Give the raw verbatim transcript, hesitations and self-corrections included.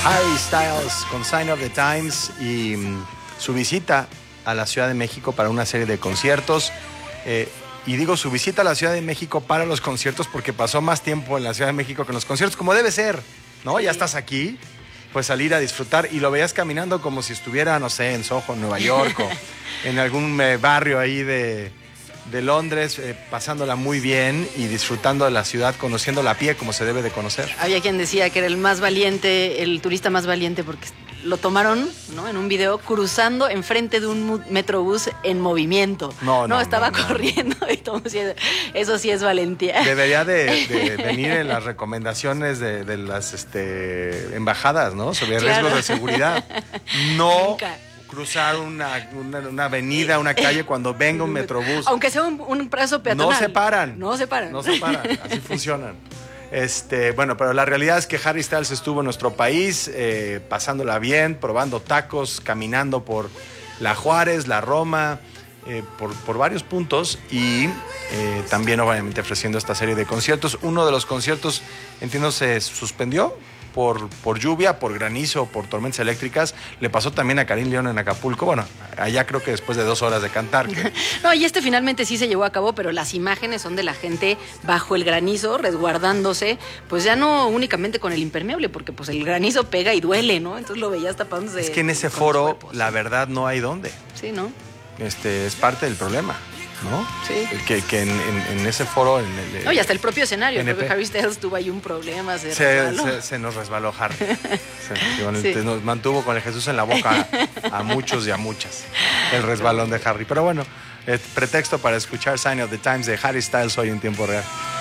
Harry Styles con Sign of the Times y um, su visita a la Ciudad de México para una serie de conciertos. Eh, y digo su visita a la Ciudad de México para los conciertos porque pasó más tiempo en la Ciudad de México que en los conciertos, como debe ser, ¿no? Sí. Ya estás aquí, pues salir a disfrutar y lo veías caminando como si estuviera, no sé, en Soho, en Nueva York o en algún eh, barrio ahí de... de Londres, eh, pasándola muy bien y disfrutando de la ciudad, conociendo la pie como se debe de conocer. Había quien decía que era el más valiente, el turista más valiente, porque lo tomaron, ¿no?, en un video cruzando enfrente de un metrobús en movimiento. No, no, no estaba no, no, corriendo no. Y todo, eso sí es valentía. Debería de, de venir en las recomendaciones de, de las este, embajadas, ¿no? Sobre claro. riesgos de seguridad. No. Nunca. Cruzar una, una, una avenida, una calle cuando venga un metrobús. Aunque sea un, un brazo peatonal. No se paran. No se paran. No se paran. Así funcionan. Este, bueno, pero la realidad es que Harry Styles estuvo en nuestro país, eh, pasándola bien, probando tacos, caminando por la Juárez, la Roma, eh, por, por varios puntos y eh, también obviamente ofreciendo esta serie de conciertos. Uno de los conciertos, entiendo, se suspendió Por, por lluvia, por granizo, por tormentas eléctricas. Le pasó también a Karim León en Acapulco. Bueno, allá creo que después de dos horas de cantar. Que... No, y este finalmente sí se llevó a cabo, pero las imágenes son de la gente bajo el granizo, resguardándose, pues ya no únicamente con el impermeable, porque pues el granizo pega y duele, ¿no? Entonces lo veías tapándose. Es que en ese foro, la verdad, no hay dónde. Sí, ¿no? Este, es parte del problema, ¿no? Sí. Que, que en, en, en ese foro... En el, no, y hasta el propio escenario. El propio Harry Styles tuvo ahí un problema. Se, se, se, se nos resbaló Harry. se, sí. Nos mantuvo con el Jesús en la boca a, a muchos y a muchas. El resbalón de Harry. Pero bueno, el pretexto para escuchar Sign of the Times de Harry Styles hoy en tiempo real.